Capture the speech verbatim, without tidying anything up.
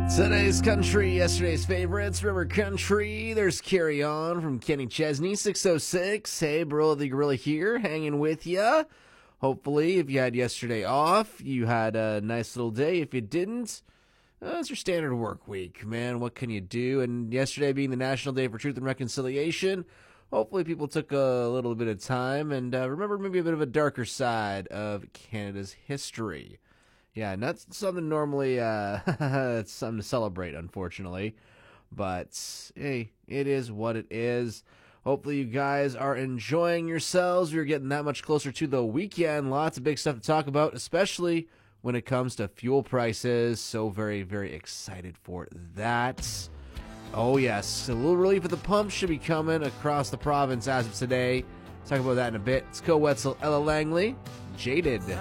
Today's country, yesterday's favorites, River Country. There's Carry On from Kenny Chesney, six oh six. Hey, Bro the Gorilla here, hanging with ya. Hopefully, if you had yesterday off, you had a nice little day. If you didn't, uh, it's your standard work week, man. What can you do? And yesterday being the National Day for Truth and Reconciliation, hopefully people took a little bit of time and uh, remembered maybe a bit of a darker side of Canada's history. Yeah, not something normally, uh, it's something to celebrate, unfortunately. But, hey, it is what it is. Hopefully you guys are enjoying yourselves. We're getting that much closer to the weekend. Lots of big stuff to talk about, especially when it comes to fuel prices. So very, very excited for that. Oh, yes, a little relief at the pump should be coming across the province as of today. Talk about that in a bit. It's Co Wetzel, Ella Langley, Jaded.